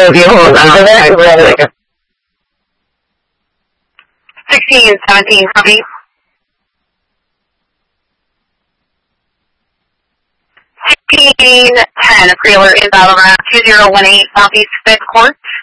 1617, copy. 1610, trailer is out around 2018 Southeast 5th Court.